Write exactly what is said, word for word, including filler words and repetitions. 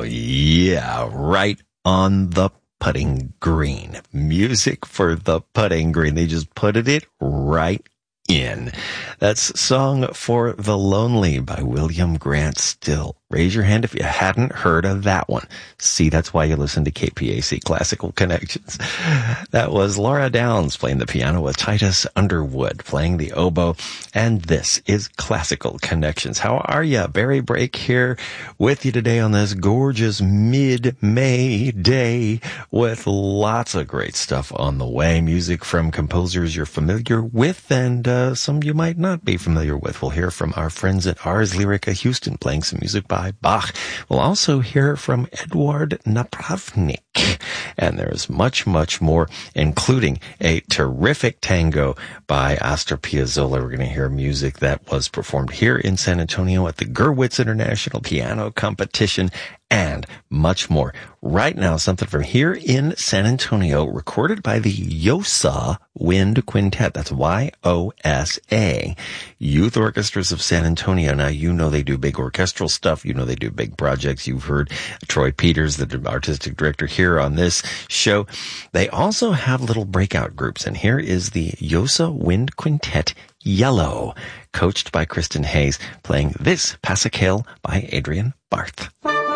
yeah, right on the putting green. Music for the putting green. They just put it right in. That's Song for the Lonely by William Grant Still. Raise your hand if you hadn't heard of that one. See, that's why you listen to K P A C Classical Connections. That was Laura Downs playing the piano with Titus Underwood playing the oboe. And this is Classical Connections. How are you? Barry Brake here with you today on this gorgeous mid-May day with lots of great stuff on the way. Music from composers you're familiar with and uh, some you might not be familiar with. We'll hear from our friends at Ars Lyrica Houston playing some music by Bach. We'll also hear from Eduard Napravnik. And there's much, much more, including a terrific tango by Astor Piazzolla. We're going to hear music that was performed here in San Antonio at the Gurwitz International Piano Competition and much more. Right now, something from here in San Antonio, recorded by the Yosa Wind Quintet. That's Y O S A. Youth Orchestras of San Antonio. Now, you know they do big orchestral stuff. You know they do big projects. You've heard Troy Peters, the artistic director here on this show. They also have little breakout groups, and here is the Yosa Wind Quintet Yellow, coached by Kristen Hayes, playing this Passacaille by Adrian Barth.